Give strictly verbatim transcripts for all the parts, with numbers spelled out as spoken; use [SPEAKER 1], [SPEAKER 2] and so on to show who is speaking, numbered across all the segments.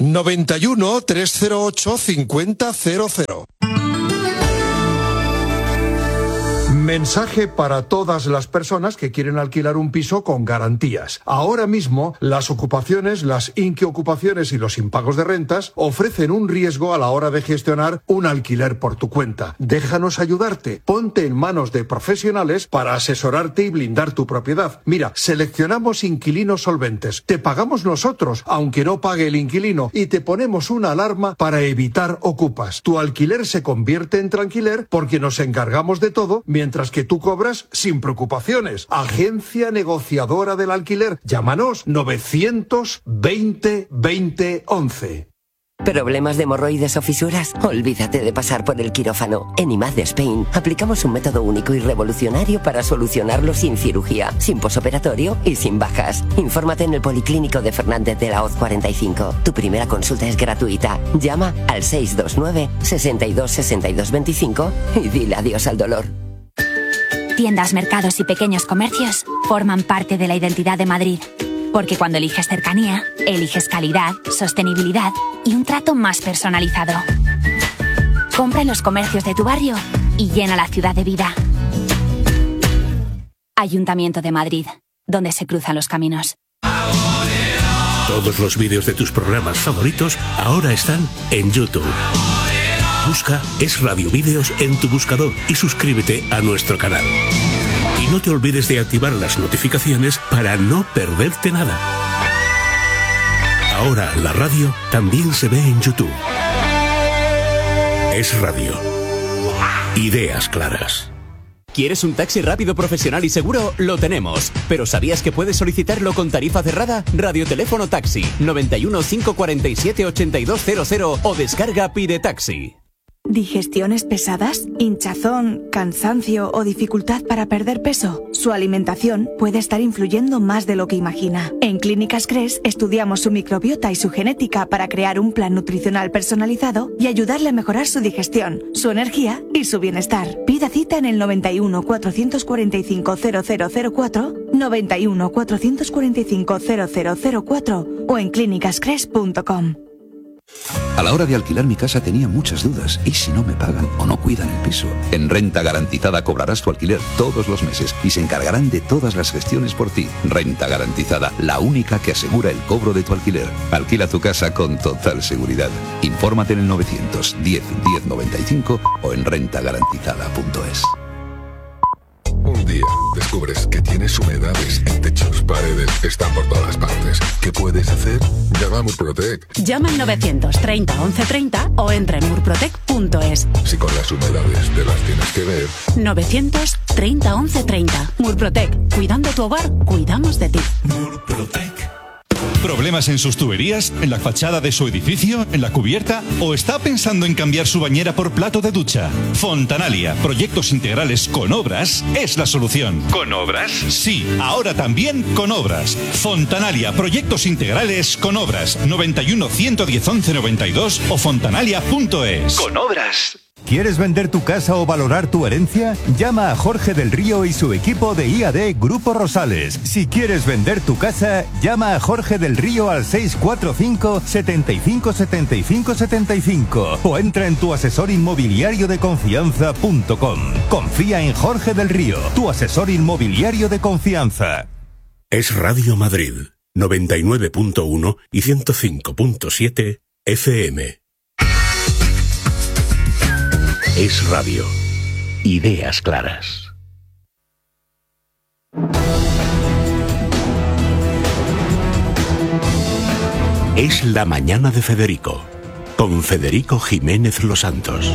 [SPEAKER 1] noventa y uno, trescientos ocho, cincuenta cero cero. Mensaje para todas las personas que quieren alquilar un piso con garantías. Ahora mismo, las ocupaciones, las inquiocupaciones y los impagos de rentas ofrecen un riesgo a la hora de gestionar un alquiler por tu cuenta. Déjanos ayudarte. Ponte en manos de profesionales para asesorarte y blindar tu propiedad. Mira, seleccionamos inquilinos solventes. Te pagamos nosotros, aunque no pague el inquilino, y te ponemos una alarma para evitar ocupas. Tu alquiler se convierte en tranquiler porque nos encargamos de todo, mientras que tú cobras sin preocupaciones. Agencia negociadora del alquiler. Llámanos novecientos veinte veinte once.
[SPEAKER 2] ¿Problemas de hemorroides o fisuras? Olvídate de pasar por el quirófano. En I M A D Spain aplicamos un método único y revolucionario para solucionarlo sin cirugía, sin posoperatorio y sin bajas. Infórmate en el Policlínico de Fernández de la Hoz cuarenta y cinco. Tu primera consulta es gratuita. Llama al seis dos nueve, sesenta y dos, sesenta y dos veinticinco y dile adiós al dolor.
[SPEAKER 3] Tiendas, mercados y pequeños comercios forman parte de la identidad de Madrid. Porque cuando eliges cercanía, eliges calidad, sostenibilidad y un trato más personalizado. Compra en los comercios de tu barrio y llena la ciudad de vida. Ayuntamiento de Madrid, donde se cruzan los caminos.
[SPEAKER 4] Todos los vídeos de tus programas favoritos ahora están en YouTube. Busca Es Radio Vídeos en tu buscador y suscríbete a nuestro canal. Y no te olvides de activar las notificaciones para no perderte nada. Ahora la radio también se ve en YouTube. Es Radio. Ideas claras.
[SPEAKER 5] ¿Quieres un taxi rápido, profesional y seguro? Lo tenemos. ¿Pero sabías que puedes solicitarlo con tarifa cerrada? Radioteléfono Taxi noventa y uno, cinco cuarenta y siete, ochenta y dos cero cero o descarga Pide Taxi.
[SPEAKER 6] ¿Digestiones pesadas? ¿Hinchazón? ¿Cansancio o dificultad para perder peso? Su alimentación puede estar influyendo más de lo que imagina. En Clínicas Cres estudiamos su microbiota y su genética para crear un plan nutricional personalizado y ayudarle a mejorar su digestión, su energía y su bienestar. Pida cita en el noventa y uno, cuatrocientos cuarenta y cinco, cero cero cero cuatro, noventa y uno, cuatrocientos cuarenta y cinco, cero cero cero cuatro o en clínicas cres punto com.
[SPEAKER 7] A la hora de alquilar mi casa tenía muchas dudas. ¿Y si no me pagan o no cuidan el piso? En Renta Garantizada cobrarás tu alquiler todos los meses y se encargarán de todas las gestiones por ti. Renta Garantizada, la única que asegura el cobro de tu alquiler. Alquila tu casa con total seguridad. Infórmate en el novecientos diez, diez noventa y cinco o en renta garantizada punto es.
[SPEAKER 8] Un día descubres que tienes humedades en techos, paredes, están por todas partes. ¿Qué puedes hacer? Llama a Murprotec.
[SPEAKER 9] Llama al novecientos treinta, once treinta o entra en murprotec punto es.
[SPEAKER 8] Si con las humedades te las tienes que ver.
[SPEAKER 9] novecientos treinta, once treinta. Murprotec. Cuidando tu hogar, cuidamos de ti.
[SPEAKER 10] Murprotec. ¿Problemas en sus tuberías? ¿En la fachada de su edificio? ¿En la cubierta? ¿O está pensando en cambiar su bañera por plato de ducha? Fontanalia, proyectos integrales con obras, es la solución. ¿Con obras? Sí, ahora también con obras. Fontanalia, proyectos integrales con obras. noventa y uno, ciento diez, once noventa y dos o fontanalia punto es.
[SPEAKER 11] Con obras.
[SPEAKER 12] ¿Quieres vender tu casa o valorar tu herencia? Llama a Jorge del Río y su equipo de I A D Grupo Rosales. Si quieres vender tu casa, llama a Jorge del Río al seis cuatro cinco, setenta y cinco, setenta y cinco, setenta y cinco o entra en tu asesor inmobiliario de confianza punto com. Confía en Jorge del Río, tu asesor inmobiliario de confianza.
[SPEAKER 4] Es Radio Madrid, noventa y nueve punto uno y ciento cinco punto siete F M. Es Radio. Ideas claras. Es la mañana de Federico, con Federico Jiménez Los Santos.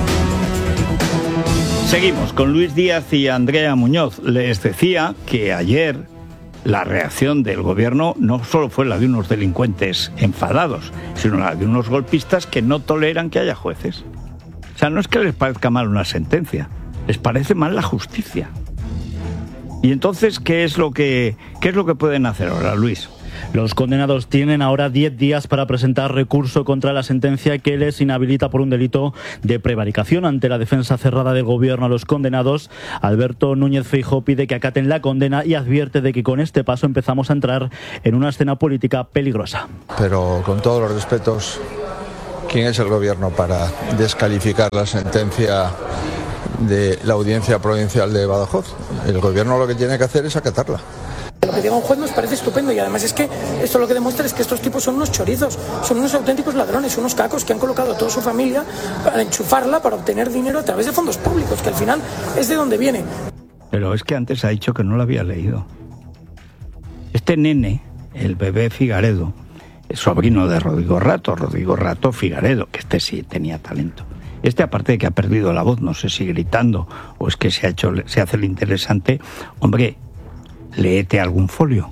[SPEAKER 13] Seguimos con Luis Díaz y Andrea Muñoz. Les decía que ayer la reacción del gobierno no solo fue la de unos delincuentes enfadados, sino la de unos golpistas que no toleran que haya jueces. O sea, no es que les parezca mal una sentencia, les parece mal la justicia. Y entonces, ¿qué es lo que, qué es lo que pueden hacer ahora, Luis?
[SPEAKER 11] Los condenados tienen ahora diez días para presentar recurso contra la sentencia que les inhabilita por un delito de prevaricación. Ante la defensa cerrada del gobierno a los condenados, Alberto Núñez Feijóo pide que acaten la condena y advierte de que con este paso empezamos a entrar en una escena política peligrosa.
[SPEAKER 14] Pero con todos los respetos, ¿quién es el gobierno para descalificar la sentencia de la Audiencia Provincial de Badajoz? El gobierno lo que tiene que hacer es acatarla.
[SPEAKER 15] Lo que diga un juez nos parece estupendo y además es que esto lo que demuestra es que estos tipos son unos chorizos, son unos auténticos ladrones, unos cacos que han colocado a toda su familia para enchufarla, para obtener dinero a través de fondos públicos, que al final es de donde viene.
[SPEAKER 13] Pero es que antes ha dicho que no lo había leído. Este nene, el bebé Figaredo, es sobrino de Rodrigo Rato, Rodrigo Rato Figaredo, que este sí tenía talento. Este, aparte de que ha perdido la voz, no sé si gritando o es que se ha hecho, se hace el interesante, hombre, léete algún folio.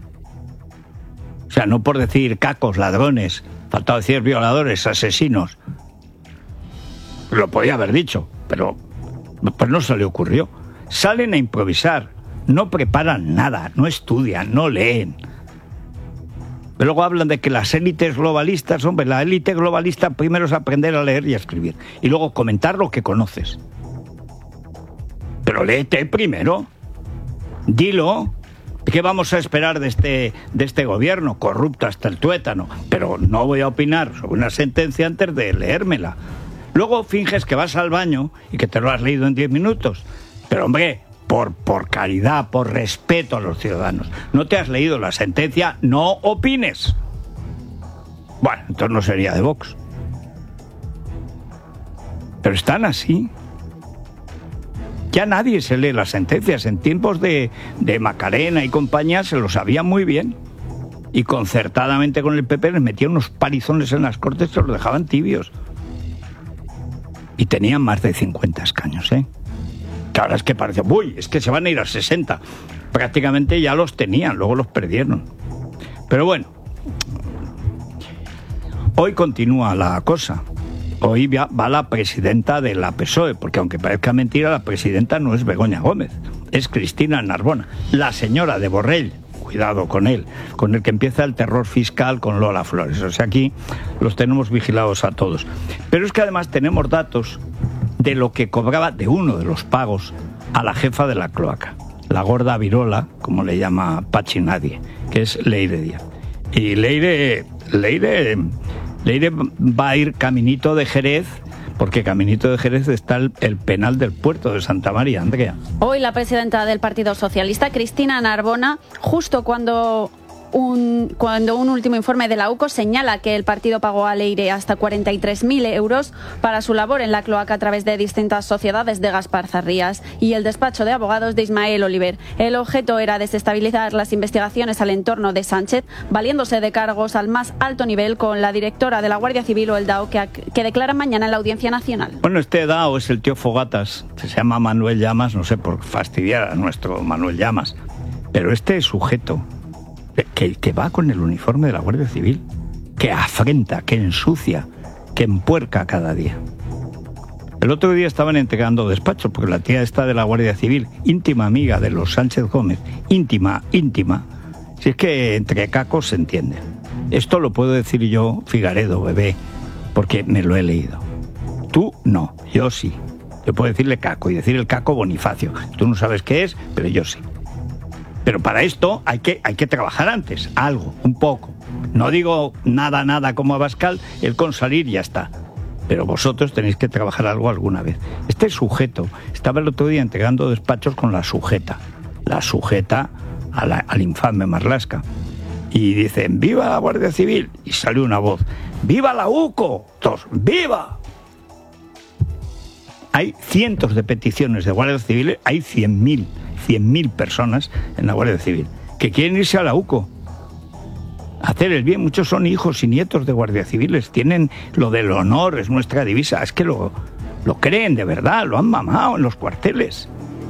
[SPEAKER 13] O sea, no por decir cacos, ladrones, faltaba decir violadores, asesinos. Lo podía haber dicho, pero pues no se le ocurrió. Salen a improvisar, no preparan nada, no estudian, no leen. Pero luego hablan de que las élites globalistas, hombre, la élite globalista primero es aprender a leer y a escribir, y luego comentar lo que conoces. Pero léete primero. Dilo. ¿Qué vamos a esperar de este, de este gobierno? Corrupto hasta el tuétano. Pero no voy a opinar sobre una sentencia antes de leérmela. Luego finges que vas al baño y que te lo has leído en diez minutos. Pero hombre, por, por caridad, por respeto a los ciudadanos, no te has leído la sentencia, no opines. Bueno, entonces no sería de Vox. Pero están así. Ya nadie se lee las sentencias. En tiempos de, de Macarena y compañía se lo sabía muy bien. Y concertadamente con el P P les metían unos palizones en las Cortes que los dejaban tibios. Y tenían más de cincuenta escaños, ¿eh? Que ahora es que parece, uy, es que se van a ir a sesenta. Prácticamente ya los tenían, luego los perdieron. Pero bueno, hoy continúa la cosa. Hoy va la presidenta de la P S O E, porque aunque parezca mentira, la presidenta no es Begoña Gómez, es Cristina Narbona, la señora de Borrell. Cuidado con él, con el que empieza el terror fiscal con Lola Flores. O sea, aquí los tenemos vigilados a todos. Pero es que además tenemos datos de lo que cobraba de uno de los pagos a la jefa de la cloaca, la gorda virola, como le llama Pachi Nadie, que es Leire Díaz. Y Leire, Leire... Leire va a ir caminito de Jerez, porque caminito de Jerez está el, el penal del puerto de Santa María. Andrea.
[SPEAKER 16] Hoy la presidenta del Partido Socialista, Cristina Narbona, justo cuando un, cuando un último informe de la U C O señala que el partido pagó a Leire hasta cuarenta y tres mil euros para su labor en la cloaca a través de distintas sociedades de Gaspar Zarrías y el despacho de abogados de Ismael Oliver. El objeto era desestabilizar las investigaciones al entorno de Sánchez, valiéndose de cargos al más alto nivel con la directora de la Guardia Civil o el D A O que, que declara mañana en la Audiencia Nacional.
[SPEAKER 13] Bueno, este D A O es el tío Fogatas, se llama Manuel Llamas, no sé por fastidiar a nuestro Manuel Llamas, pero este sujeto Que, que va con el uniforme de la Guardia Civil, que afrenta, que ensucia, que empuerca cada día. El otro día estaban entregando despachos, porque la tía esta de la Guardia Civil, íntima amiga de los Sánchez Gómez, íntima, íntima, si es que entre cacos se entiende. Esto lo puedo decir yo, Figaredo, bebé, porque me lo he leído. Tú no, yo sí. Yo puedo decirle caco y decir el caco Bonifacio. Tú no sabes qué es, pero yo sí. Pero para esto hay que, hay que trabajar antes, algo, un poco. No digo nada, nada como Abascal, el con salir ya está. Pero vosotros tenéis que trabajar algo alguna vez. Este sujeto estaba el otro día entregando despachos con la sujeta. La sujeta a la, al infame Marlaska. Y dicen, ¡viva la Guardia Civil! Y sale una voz, ¡viva la U C O! Todos, ¡viva! Hay cientos de peticiones de guardias civiles, hay cien mil. cien mil personas en la Guardia Civil que quieren irse a la U C O, hacer el bien. Muchos son hijos y nietos de guardias civiles, tienen lo del honor, es nuestra divisa. Es que lo, lo creen de verdad, lo han mamado en los cuarteles.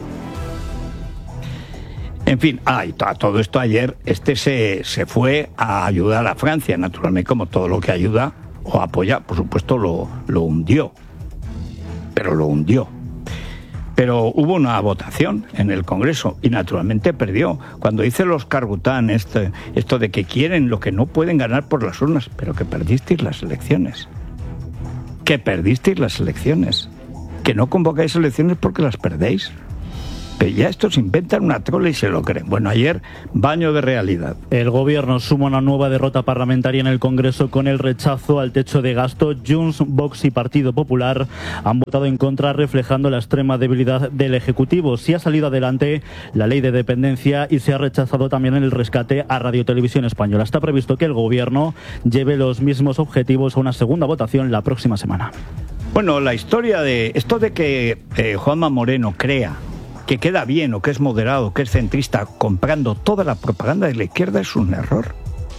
[SPEAKER 13] En fin, ah, y a todo esto ayer este se, se fue a ayudar a Francia, naturalmente, como todo lo que ayuda o apoya, por supuesto lo, lo hundió, pero lo hundió. Pero hubo una votación en el Congreso y naturalmente perdió. Cuando dice los Carbután esto, esto de que quieren lo que no pueden ganar por las urnas, pero que perdisteis las elecciones. Que perdisteis las elecciones. Que no convocáis elecciones porque las perdéis. Pero ya estos inventan una trola y se lo creen. Bueno, ayer, baño de realidad.
[SPEAKER 11] El gobierno suma una nueva derrota parlamentaria en el Congreso con el rechazo al techo de gasto. Junts, Vox y Partido Popular han votado en contra, reflejando la extrema debilidad del Ejecutivo. Sí ha salido adelante la ley de dependencia y se ha rechazado también el rescate a Radio Televisión Española. Está previsto que el gobierno lleve los mismos objetivos a una segunda votación la próxima semana.
[SPEAKER 13] Bueno, la historia de esto de que eh, Juanma Moreno crea que queda bien o que es moderado, que es centrista, comprando toda la propaganda de la izquierda es un error.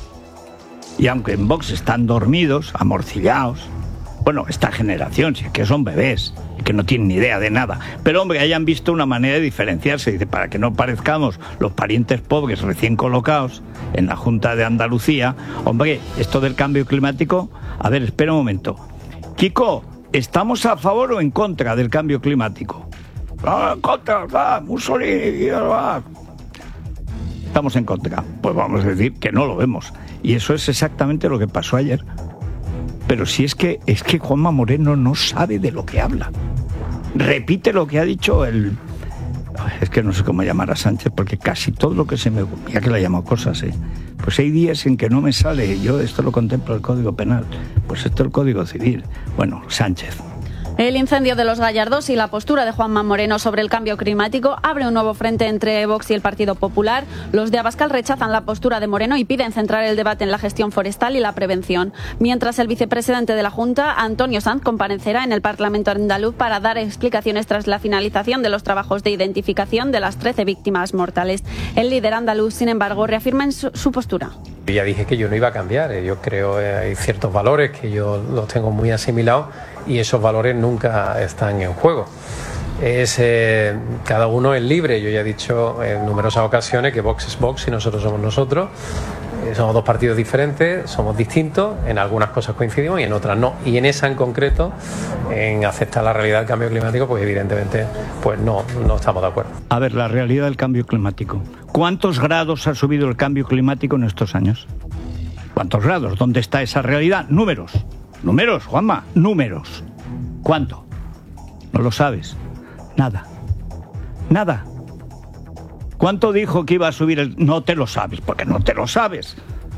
[SPEAKER 13] Y aunque en Vox están dormidos, amorcillados, bueno, esta generación, si es que son bebés y que no tienen ni idea de nada, pero hombre, hayan visto una manera de diferenciarse, dice, para que no parezcamos los parientes pobres recién colocados en la Junta de Andalucía, hombre, esto del cambio climático, a ver, espera un momento. Kiko, ¿estamos a favor o en contra del cambio climático? Ah, en contra, ah, Mussolini, ah. Estamos en contra. Pues vamos a decir que no lo vemos. Y eso es exactamente lo que pasó ayer. Pero si es que es que Juanma Moreno no sabe de lo que habla. Repite lo que ha dicho el... Es que no sé cómo llamar a Sánchez, porque casi todo lo que se me... Ya que le llamo cosas, ¿eh? Pues hay días en que no me sale. Yo esto lo contemplo el Código Penal. Pues esto es el Código Civil. Bueno, Sánchez.
[SPEAKER 16] El incendio de los Gallardos y la postura de Juanma Moreno sobre el cambio climático abre un nuevo frente entre Vox y el Partido Popular. Los de Abascal rechazan la postura de Moreno y piden centrar el debate en la gestión forestal y la prevención. Mientras el vicepresidente de la Junta, Antonio Sanz, comparecerá en el Parlamento andaluz para dar explicaciones tras la finalización de los trabajos de identificación de las trece víctimas mortales. El líder andaluz, sin embargo, reafirma en su, su postura.
[SPEAKER 17] Yo ya dije que yo no iba a cambiar. Yo creo que hay ciertos valores que yo los tengo muy asimilados y esos valores nunca están en juego. Es, eh, cada uno es libre. Yo ya he dicho en numerosas ocasiones que Vox es Vox y nosotros somos nosotros. Eh, somos dos partidos diferentes, somos distintos, en algunas cosas coincidimos y en otras no. Y en esa en concreto, en aceptar la realidad del cambio climático, pues evidentemente pues no, no estamos de acuerdo.
[SPEAKER 13] A ver, la realidad del cambio climático. ¿Cuántos grados ha subido el cambio climático en estos años? ¿Cuántos grados? ¿Dónde está esa realidad? Números. Números, Juanma, números. ¿Cuánto? No lo sabes. Nada. Nada. ¿Cuánto dijo que iba a subir el...? No te lo sabes, porque no te lo sabes.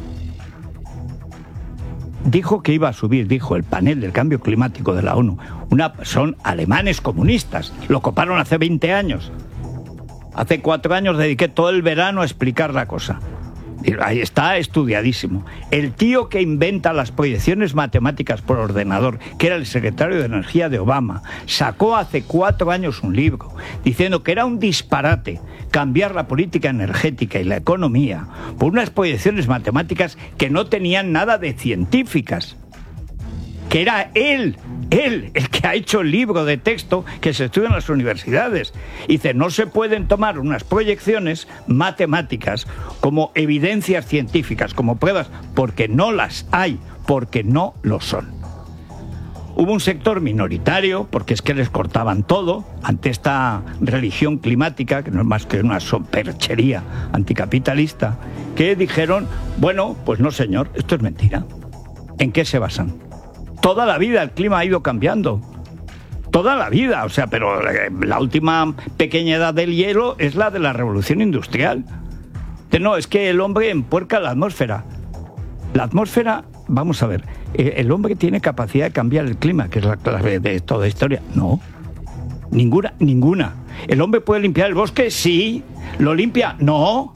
[SPEAKER 13] Dijo que iba a subir, dijo el panel del cambio climático de la ONU. Una, son alemanes comunistas. Lo coparon hace veinte años. Hace cuatro años dediqué todo el verano a explicar la cosa. Ahí está estudiadísimo. El tío que inventa las proyecciones matemáticas por ordenador, que era el secretario de Energía de Obama, sacó hace cuatro años un libro diciendo que era un disparate cambiar la política energética y la economía por unas proyecciones matemáticas que no tenían nada de científicas. Que era él, él, el que ha hecho el libro de texto que se estudia en las universidades. Dice, no se pueden tomar unas proyecciones matemáticas como evidencias científicas, como pruebas, porque no las hay, porque no lo son. Hubo un sector minoritario, porque es que les cortaban todo, ante esta religión climática, que no es más que una superchería anticapitalista, que dijeron, bueno, pues no señor, esto es mentira. ¿En qué se basan? Toda la vida el clima ha ido cambiando. Toda la vida, o sea, pero la última pequeña edad del hielo es la de la revolución industrial. No, es que el hombre empuerca la atmósfera. La atmósfera, vamos a ver, el hombre tiene capacidad de cambiar el clima, que es la clave de toda historia. No, ninguna, ninguna. ¿El hombre puede limpiar el bosque? Sí. ¿Lo limpia? No.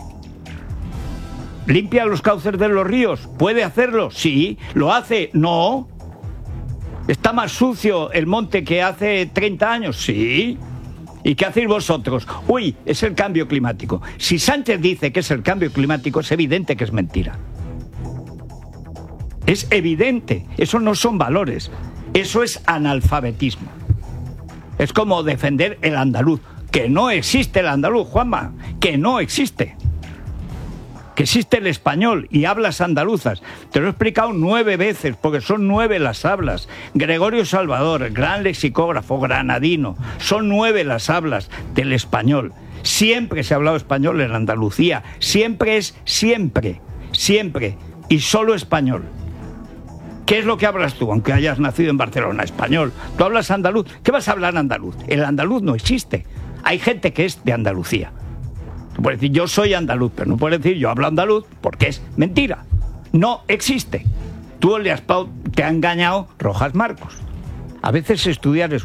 [SPEAKER 13] ¿Limpia los cauces de los ríos? ¿Puede hacerlo? Sí. ¿Lo hace? No. ¿Está más sucio el monte que hace treinta años? Sí. ¿Y qué hacéis vosotros? Uy, es el cambio climático. Si Sánchez dice que es el cambio climático, es evidente que es mentira. Es evidente. Eso no son valores. Eso es analfabetismo. Es como defender el andaluz. Que no existe el andaluz, Juanma. Que no existe. que existe el español y hablas andaluzas. Te lo he explicado nueve veces, porque son nueve las hablas. Gregorio Salvador, gran lexicógrafo granadino, son nueve las hablas del español. Siempre se ha hablado español en Andalucía, siempre es siempre, siempre, y solo español. ¿Qué es lo que hablas tú, aunque hayas nacido en Barcelona? Español. ¿Tú hablas andaluz? ¿Qué vas a hablar andaluz? El andaluz no existe. Hay gente que es de Andalucía. Tú puedes decir, yo soy andaluz, pero no puedes decir, yo hablo andaluz, porque es mentira. No existe. Tú le has, te ha engañado Rojas Marcos. A veces estudiar es